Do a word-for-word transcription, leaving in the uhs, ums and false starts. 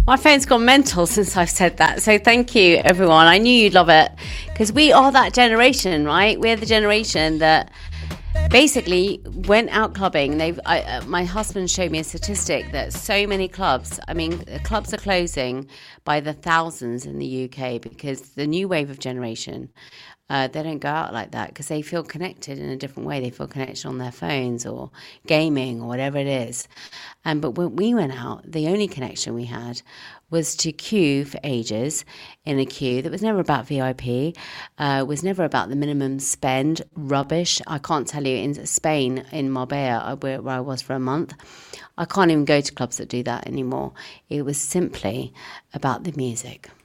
My phone's gone mental since I've said that. So thank you, everyone. I knew you'd love it because we are that generation, right? We're the generation that basically went out clubbing. They've. I, uh, my husband showed me a statistic that so many clubs. I mean, clubs are closing by the thousands in the U K because the new wave of generation. Uh, they don't go out like that because they feel connected in a different way. They feel connected on their phones or gaming or whatever it is. Um, but when we went out, the only connection we had was to queue for ages in a queue that was never about V I P, uh, was never about the minimum spend, rubbish. I can't tell you, in Spain, in Marbella, where, where I was for a month, I can't even go to clubs that do that anymore. It was simply about the music.